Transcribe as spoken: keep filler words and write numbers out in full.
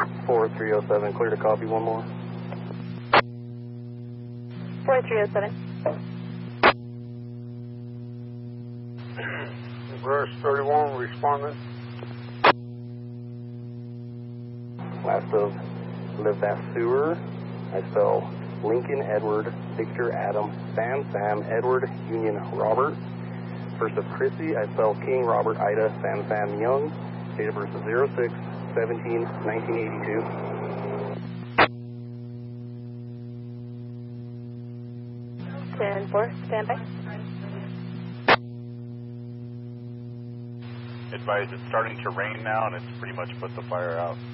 four three oh seven, clear to copy, one more. four three oh seven. Brush thirty-one, responding. Last of Levasseur, I spell Lincoln Edward, Victor Adam, Sam Sam, Edward, Union Robert. First of Chrissy, I spell King Robert Ida, Sam Sam Young. Date of birth is zero six seventeen nineteen eighty-two. ten four, stand by. Advise it's starting to rain now and it's pretty much put the fire out.